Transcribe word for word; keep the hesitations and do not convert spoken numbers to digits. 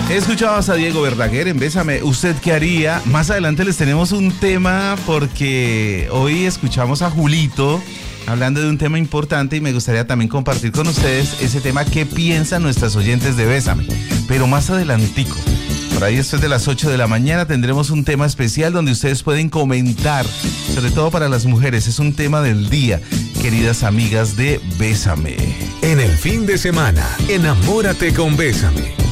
Escuchabas a Diego Verdaguer en Bésame, ¿usted qué haría? Más adelante les tenemos un tema porque hoy escuchamos a Julito hablando de un tema importante y me gustaría también compartir con ustedes ese tema que piensan nuestras oyentes de Bésame, pero más adelantico. Por ahí después de las ocho de la mañana tendremos un tema especial donde ustedes pueden comentar, sobre todo para las mujeres, es un tema del día, queridas amigas de Bésame. En el fin de semana, enamórate con Bésame.